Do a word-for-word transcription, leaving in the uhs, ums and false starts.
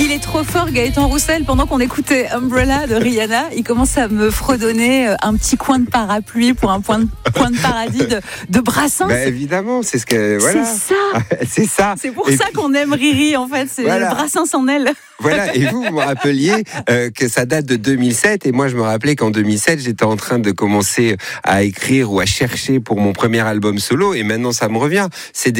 Il est trop fort, Gaëtan Roussel. Pendant qu'on écoutait Umbrella de Rihanna, il commence à me fredonner un petit coin de parapluie pour un point de, coin de paradis de, de Brassens. Bah, évidemment, c'est ce que voilà. C'est ça. c'est ça. C'est pour et ça puis, qu'on aime Riri en fait. C'est voilà. Brassens en elle. Voilà, et vous, vous me rappeliez euh, que ça date de deux mille sept, et moi je me rappelais qu'en deux mille sept, j'étais en train de commencer à écrire ou à chercher pour mon premier album solo, et maintenant ça me revient. C'est des